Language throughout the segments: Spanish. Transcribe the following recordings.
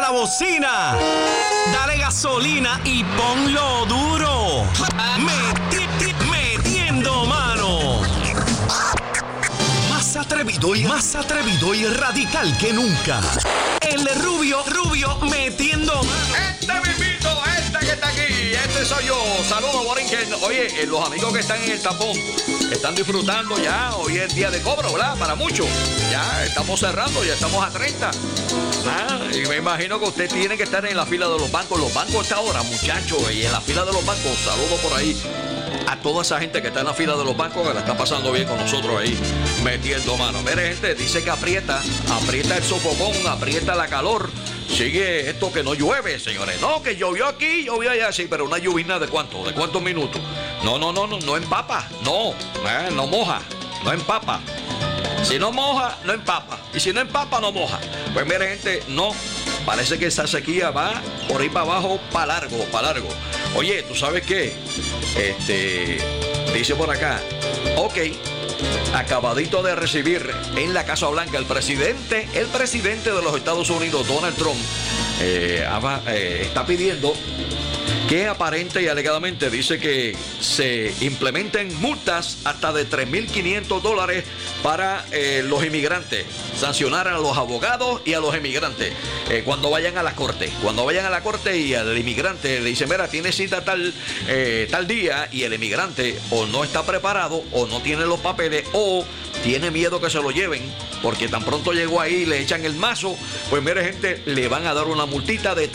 la bocina, dale gasolina y ponlo duro. Metiendo mano. Más atrevido y radical que nunca. El Rubio metiendo mano. Este mismito, este que está aquí, este soy yo. Saludos, Borinquen. Oye, los amigos que están en el tapón están disfrutando ya. Hoy es día de cobro, ¿verdad? Para muchos. Ya estamos cerrando, ya estamos a 30. Y me imagino que usted tiene que estar en la fila de los bancos. Los bancos está ahora, muchachos, y en la fila de los bancos. Saludos por ahí a toda esa gente que está en la fila de los bancos, que la está pasando bien con nosotros ahí, metiendo mano. Mire, gente, dice que aprieta el sofocón, aprieta la calor. Sigue esto que no llueve, señores. No, que llovió aquí, llovió allá, sí, pero una lluvia ¿de cuánto? ¿De cuántos minutos? No empapa, no moja, no empapa. Si no moja, no empapa. Y si no empapa, no moja. Pues mire, gente, no. Parece que esa sequía va por ahí para abajo, para largo. Oye, ¿tú sabes qué? Dice por acá, ok, acabadito de recibir en la Casa Blanca el presidente de los Estados Unidos, Donald Trump, está pidiendo que aparente y alegadamente dice que se implementen multas hasta de $3,500 para los inmigrantes, sancionar a los abogados y a los inmigrantes cuando vayan a la corte. Cuando vayan a la corte y al inmigrante le dicen, mira, tiene cita tal día, y el inmigrante o no está preparado o no tiene los papeles o tiene miedo que se lo lleven, porque tan pronto llegó ahí y le echan el mazo, pues mire, gente, le van a dar una multita de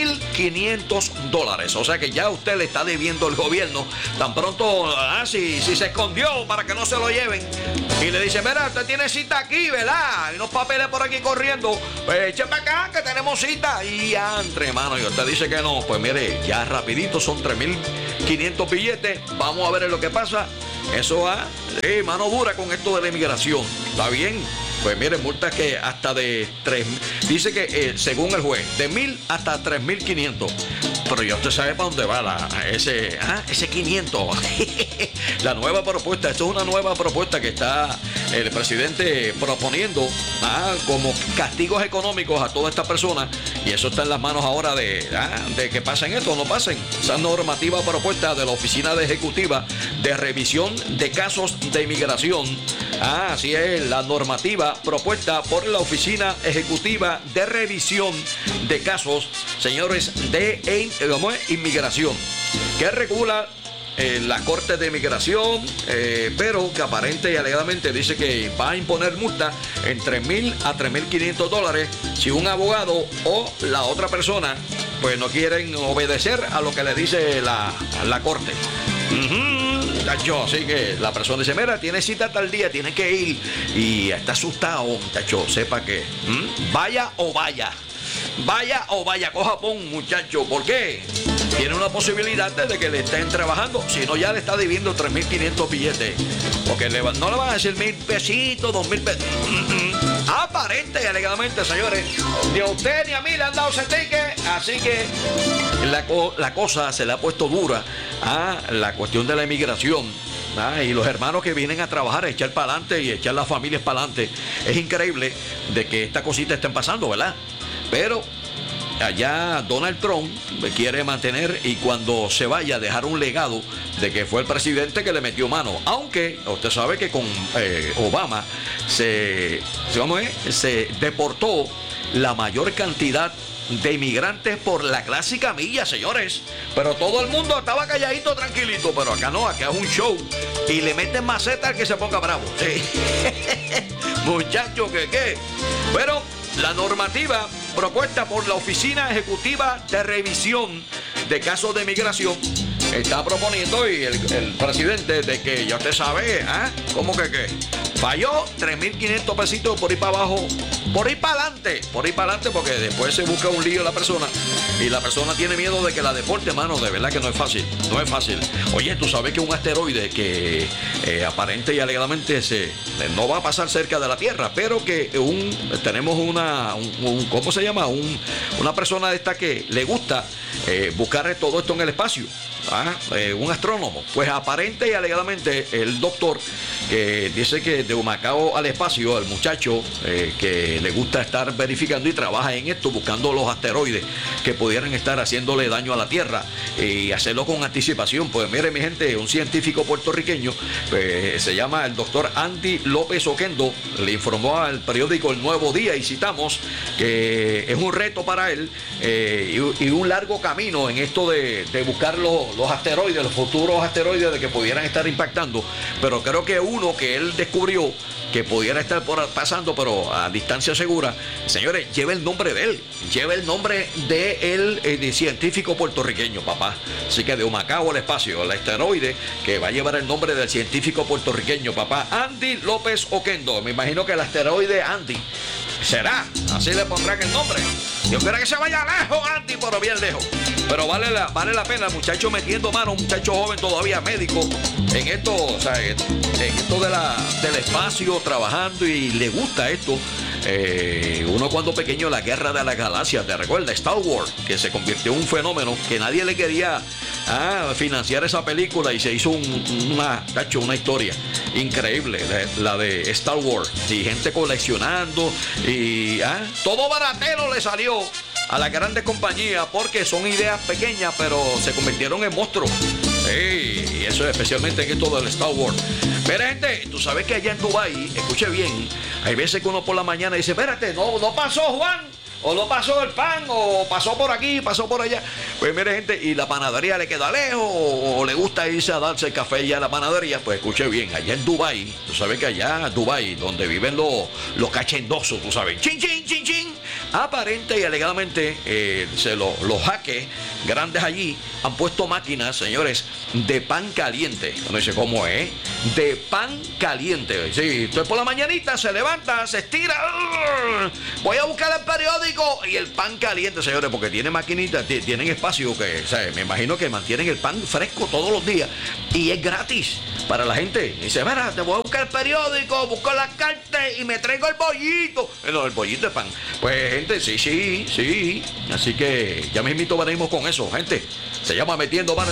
$3,500. O sea que ya usted le está debiendo al gobierno. Tan pronto, si se escondió para que no se lo lleven y le dice, mira, usted tiene cita aquí, ¿verdad? Hay unos papeles por aquí corriendo, pues eche para acá que tenemos cita. Y ya, entre manos, y usted dice que no, pues mire, ya rapidito son 3,500 billetes. Vamos a ver lo que pasa. Eso va, mano dura con esto de la inmigración. ¿Está bien? Pues mire, multas que hasta de 3, dice que según el juez, de 1,000 hasta 3,500. Pero ya usted sabe para dónde va ese 500. La nueva propuesta, esto es una nueva propuesta que está el presidente proponiendo como castigos económicos a todas estas personas. Y eso está en las manos ahora de que pasen esto o no pasen. Esa normativa propuesta de la Oficina de Ejecutiva de Revisión de Casos de Inmigración. Así es, la normativa propuesta por la Oficina Ejecutiva de Revisión de Casos, señores, de inmigración, que regula la Corte de Inmigración, pero que aparente y alegadamente dice que va a imponer multa entre $1,000 a $3,500 si un abogado o la otra persona pues no quieren obedecer a lo que le dice la Corte. Así que la persona dice, mira, tiene cita tal día, tiene que ir, y está asustado, muchacho, sepa que vaya o vaya, coja pon, muchacho. ¿Por qué? Tiene una posibilidad de que le estén trabajando, si no ya le está debiendo 3,500 billetes, porque no le van a decir 1,000 pesitos, 2,000 pesos. Aparente y alegadamente, señores, ni a usted ni a mí le han dado ese ticket, así que la cosa se le ha puesto dura a la cuestión de la inmigración. Y los hermanos que vienen a trabajar, a echar para adelante y echar las familias para adelante. Es increíble de que estas cositas estén pasando, ¿verdad? Pero allá Donald Trump quiere mantener, y cuando se vaya, dejar un legado de que fue el presidente que le metió mano. Aunque usted sabe que con Obama se deportó la mayor cantidad de inmigrantes por la clásica milla, señores. Pero todo el mundo estaba calladito, tranquilito. Pero acá no, acá es un show. Y le meten maceta al que se ponga bravo. Sí. Muchachos, ¿qué? Pero la normativa propuesta por la Oficina Ejecutiva de Revisión de Casos de Inmigración está proponiendo, y el presidente, de que ya usted sabe, ¿cómo que qué? Falló 3,500 pesitos por ir para abajo, por ir para adelante, porque después se busca un lío la persona, y la persona tiene miedo de que la deporte, mano. De verdad que no es fácil. Oye, tú sabes que un asteroide que aparente y alegadamente no va a pasar cerca de la Tierra, pero que tenemos ¿cómo se llama? Una persona de esta que le gusta buscar todo esto en el espacio. Un astrónomo, pues aparente y alegadamente el doctor que dice que de Humacao al espacio, el muchacho que le gusta estar verificando y trabaja en esto, buscando los asteroides que pudieran estar haciéndole daño a la Tierra y hacerlo con anticipación. Pues mire, mi gente, un científico puertorriqueño, se llama el doctor Andy López Oquendo, le informó al periódico El Nuevo Día, y citamos que es un reto para él y un largo camino en esto de buscar los asteroides, los futuros asteroides de que pudieran estar impactando, pero creo que uno que él descubrió que pudiera estar pasando, pero a distancia segura, señores, lleva el nombre de él, lleva el nombre de científico puertorriqueño, papá. Así que de Humacao al espacio, el asteroide que va a llevar el nombre del científico puertorriqueño, papá, Andy López Oquendo. Me imagino que el asteroide Andy será, así le pondrán el nombre. Yo quiero que se vaya lejos, Andy, pero bien lejos. Pero vale la pena, el muchacho metiendo mano, un muchacho joven todavía, médico, en esto, o sea, en esto del espacio, trabajando, y le gusta esto. Uno cuando pequeño, la Guerra de las Galaxias, ¿te recuerdas? Star Wars, que se convirtió en un fenómeno, que nadie le quería financiar esa película, y se hizo una historia increíble, la de Star Wars, y gente coleccionando, y todo baratero le salió a las grandes compañías, porque son ideas pequeñas, pero se convirtieron en monstruos. Y eso especialmente en esto del Star Wars. Pero gente, tú sabes que allá en Dubái, escuche bien, hay veces que uno por la mañana dice, espérate, no pasó Juan, o no pasó el pan, o pasó por aquí, pasó por allá. Pues mire, gente, y la panadería le queda lejos, o le gusta irse a darse el café ya a la panadería. Pues escuche bien, allá en Dubái, tú sabes que allá en Dubái, donde viven los cachendosos, tú sabes, chin, chin, chin, chin, aparente y alegadamente los jaques grandes allí han puesto máquinas, señores, de pan caliente. Uno dice, ¿cómo es? De pan caliente. Sí, entonces por la mañanita se levanta, se estira, voy a buscar el periódico, y el pan caliente, señores, porque tiene maquinitas, tienen espacio que, o sea, me imagino que mantienen el pan fresco todos los días, y es gratis para la gente. Y dice, mira, te voy a buscar el periódico, busco las cartas y me traigo el bollito. No, el bollito de pan. Pues gente, sí. Así que ya mismito venimos con eso, gente. Se llama Metiendo Mano